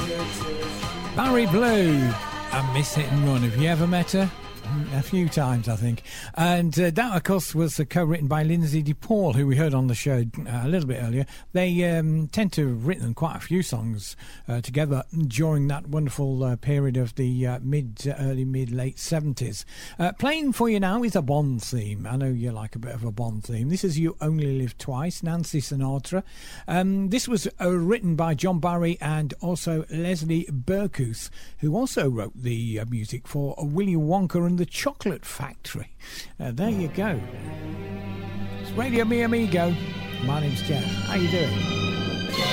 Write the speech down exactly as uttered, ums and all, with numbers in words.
Barry Blue and Miss Hit and Run. Have you ever met her? A few times, I think. And uh, that, of course, was uh, co-written by Lindsay DePaul, who we heard on the show uh, a little bit earlier. They um, tend to have written quite a few songs uh, together during that wonderful uh, period of the uh, mid, uh, early, mid, late seventies. Uh, playing for you now is a Bond theme. I know you like a bit of a Bond theme. This is You Only Live Twice, Nancy Sinatra. Um, this was uh, written by John Barry and also Leslie Burkhuth, who also wrote the uh, music for Willy Wonka and the Chocolate Factory. Uh, there you go. It's Radio Mi Amigo. My name's Jeff. How you doing?